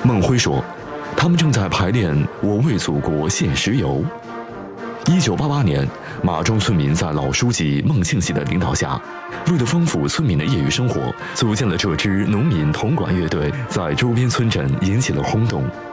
孟辉说，他们正在排练《我为祖国献石油》。1988年，马庄村民在老书记孟庆喜的领导下，为了丰富村民的业余生活，组建了这支农民铜管乐队，在周边村镇引起了轰动。